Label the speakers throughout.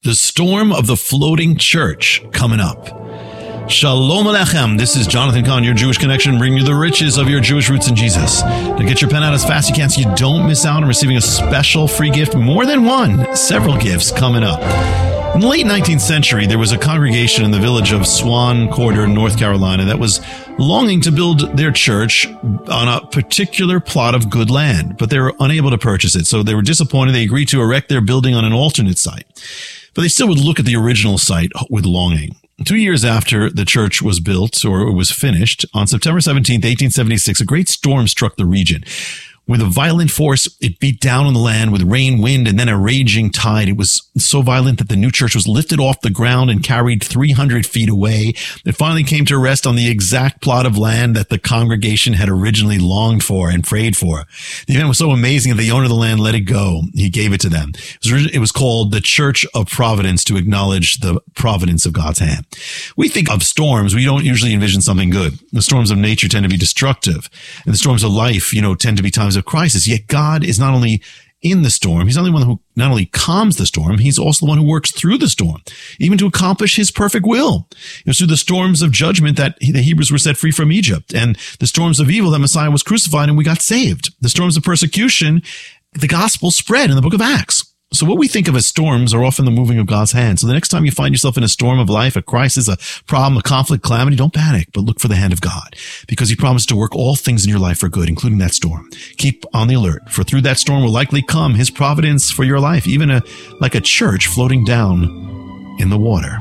Speaker 1: The storm of the floating church coming up. Shalom Aleichem. This is Jonathan Cahn, your Jewish connection, bringing you the riches of your Jewish roots in Jesus. Now get your pen out as fast as you can so you don't miss out on receiving a special free gift. More than one, several gifts coming up. In the late 19th century, there was a congregation in the village of Swan Quarter, North Carolina, that was longing to build their church on a particular plot of good land, but they were unable to purchase it. So they were disappointed. They agreed to erect their building on an alternate site, but they still would look at the original site with longing. 2 years after the church was built, or was finished, on September 17th, 1876, a great storm struck the region. With a violent force, it beat down on the land with rain, wind, and then a raging tide. It was so violent that the new church was lifted off the ground and carried 300 feet away. It finally came to rest on the exact plot of land that the congregation had originally longed for and prayed for. The event was so amazing that the owner of the land let it go. He gave it to them. It was called the Church of Providence, to acknowledge the providence of God's hand. We think of storms. We don't usually envision something good. The storms of nature tend to be destructive, and the storms of life, tend to be times of crisis. Yet God is not only in the storm, he's not only one who not only calms the storm, he's also the one who works through the storm, even to accomplish his perfect will. It was through the storms of judgment that the Hebrews were set free from Egypt, and the storms of evil that Messiah was crucified and we got saved. The storms of persecution, the gospel spread in the book of Acts. So what we think of as storms are often the moving of God's hand. So the next time you find yourself in a storm of life, a crisis, a problem, a conflict, calamity, don't panic, but look for the hand of God, because he promised to work all things in your life for good, including that storm. Keep on the alert, for through that storm will likely come his providence for your life, even like a church floating down in the water.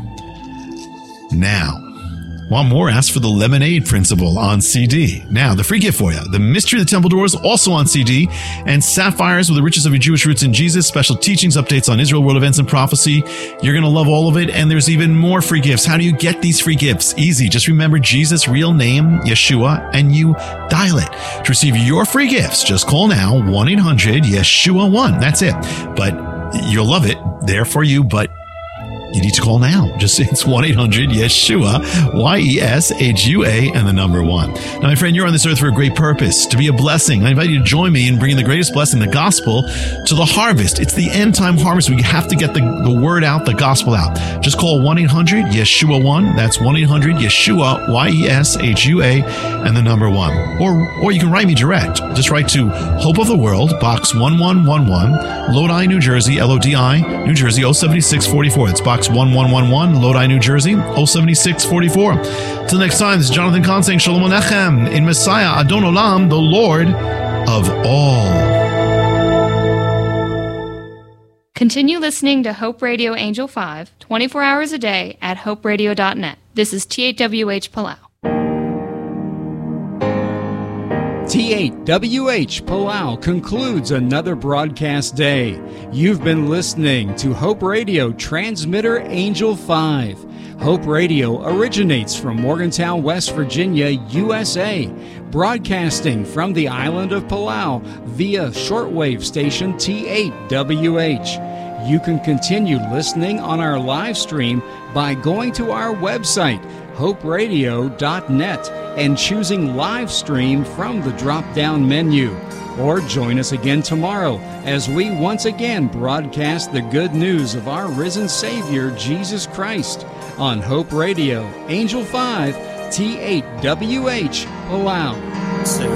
Speaker 1: Now, want more? Ask for the Lemonade Principle on CD. Now, the free gift for you. The Mystery of the Temple Doors, also on CD. And Sapphires with the Riches of Your Jewish Roots in Jesus. Special teachings, updates on Israel, world events, and prophecy. You're going to love all of it. And there's even more free gifts. How do you get these free gifts? Easy. Just remember Jesus' real name, Yeshua, and you dial it. To receive your free gifts, just call now, 1-800-YESHUA-1. That's it. But you'll love it. There for you, but you need to call now. It's 1-800-YESHUA, Y-E-S-H-U-A, and the number 1. Now, my friend, you're on this earth for a great purpose, to be a blessing. I invite you to join me in bringing the greatest blessing, the gospel, to the harvest. It's the end time harvest. We have to get the word out, the gospel out. Just call 1-800-YESHUA-1. That's 1-800-YESHUA, Y-E-S-H-U-A, and the number 1. Or you can write me direct. Just write to Hope of the World, Box 1111, Lodi, New Jersey, L-O-D-I, New Jersey, 07644. It's Box 1111, Lodi, New Jersey, 07644. Till next time, this is Jonathan Cahn saying Shalom Aleichem in Messiah, Adon Olam, the Lord of all.
Speaker 2: Continue listening to Hope Radio Angel 5, 24 hours a day at hoperadio.net. This is THWH Palau.
Speaker 3: T8WH Palau concludes another broadcast day. You've been listening to Hope Radio Transmitter Angel 5. Hope Radio originates from Morgantown, West Virginia, USA, broadcasting from the island of Palau via shortwave station T8WH. You can continue listening on our live stream by going to our website, hoperadio.net, and choosing live stream from the drop-down menu. Or join us again tomorrow as we once again broadcast the good news of our risen Savior, Jesus Christ, on Hope Radio, Angel 5, T8WH, Palau.